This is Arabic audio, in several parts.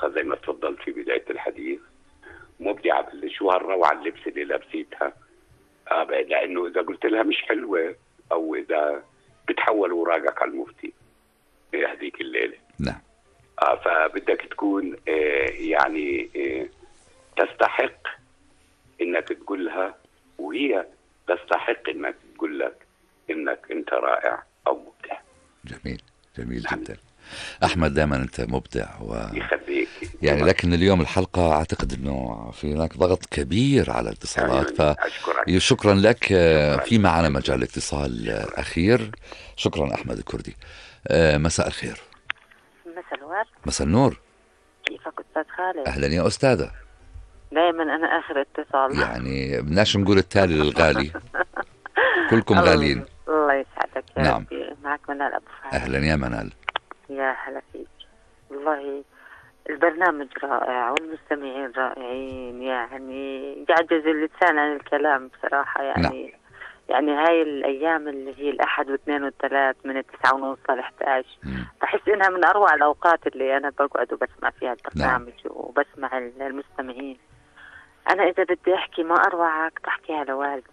الحلقة زي ما تفضلت في بداية الحديث، مبدعة شو هالروعة اللبس اللي لابسيتها. لأنه إذا قلت لها مش حلوة أو إذا بتحول وراقك على المفتي هذيك الليلة. نعم. فبدك تكون يعني تستحق إنك تقولها، وهي تستحق إنك تقول لك إنك أنت رائع أو مبدع. جميل، جميل جدا. أحمد دائما أنت مبدع يخليك يعني. لكن اليوم الحلقة أعتقد أنه في هناك ضغط كبير على الاتصالات، فشكرا لك. في معنا مجال اتصال أخير. شكرا أحمد الكردي. مساء الخير. مساء الورد. مساء النور. كيفك أستاذ خالد؟ أهلا يا أستاذة. دائما أنا آخر اتصال يعني بدناش نقول التالي للغالي. كلكم غاليين. الله يسعدك يا نعم. ربي. معك منال أبو فهد. أهلا يا منال. يا هلا فيك. والله البرنامج رائع والمستمعين رائعين، يعني يعجز اللسان عن الكلام بصراحة. يعني نعم. يعني هاي الأيام اللي هي الأحد واثنين والثلاث من 9:30 ل11 بحس إنها من أروع الأوقات اللي أنا بقعد وبسمع فيها البرنامج. نعم. وبسمع المستمعين. أنا إذا بدي أحكي ما أروعك بحكيها لوالدي.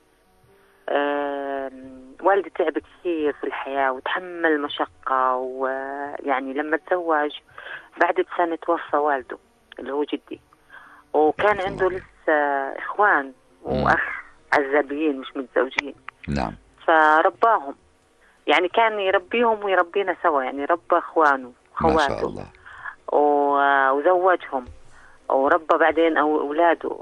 والدي تعب كثير في الحياة وتحمل مشقة، ويعني لما تزوج بعد بسنة توفى والده اللي هو جدي، وكان عنده لسه إخوان وأخ عزابيين مش متزوجين. نعم. فرباهم، يعني كان يربيهم ويربينا سوا، يعني ربى إخوانه وخواته ما شاء الله، وزوجهم وربى بعدين أولاده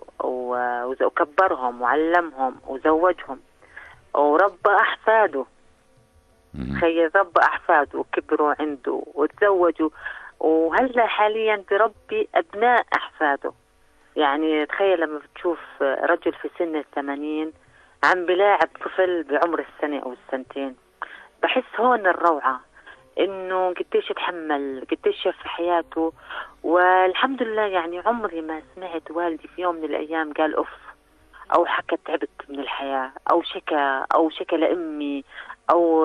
وكبرهم وعلمهم وزوجهم وربى أحفاده. تخيل، ربى أحفاده وكبروا عنده وتزوجوا، وهلا حاليا بربي أبناء أحفاده. يعني تخيل لما بتشوف رجل في سن 80 عم بلاعب طفل بعمر السنة أو السنتين، بحس هون الروعة، إنه قديش يتحمل، قديش شاف في حياته. والحمد لله يعني عمري ما سمعت والدي في يوم من الأيام قال أوف، أو حكى تعبت من الحياة، أو شكى لأمي، أو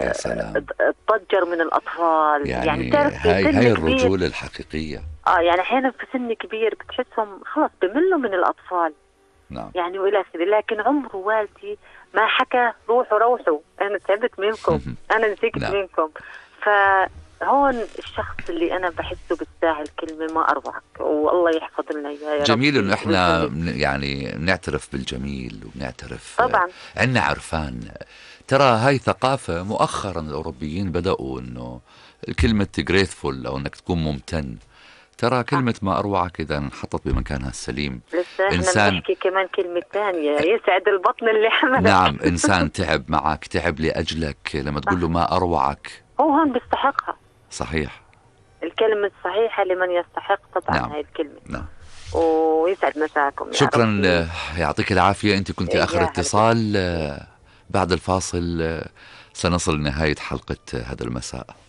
اتضجر من الأطفال. يعني هاي الرجولة الحقيقية. يعني أحيانا في سن كبير بتحسهم خلاص بملوا من الأطفال. نعم. يعني وإلى آخره. لكن عمره والدي ما حكى روحوا أنا تعبت منكم، أنا نسيت نعم. منكم. فهون الشخص اللي أنا بحسه بالساهل كلمة ما أروعك، والله يحفظ لنا إياه يا رب. جميل إنه إحنا يعني نعترف بالجميل ونعترف. طبعا عنا عرفان. ترى هاي ثقافة مؤخرا الأوروبيين بدأوا إنه كلمة grateful أو إنك تكون ممتن. ترى كلمة ما أروعك إذا انحطت بمكانها السليم. لسه إحنا بنحكي كمان كلمة ثانية، يسعد البطن اللي حملك. نعم. إنسان تعب معك، تعب لأجلك، لما تقول له ما أروعك هو هون بيستحقها. صحيح. الكلمة الصحيحة لمن يستحق طبعا. نعم. هاي الكلمة. نعم. ويسعد مساكم. شكرا. يعطيك العافية. أنت كنت آخر اتصال. بعد الفاصل سنصل لنهاية حلقة هذا المساء.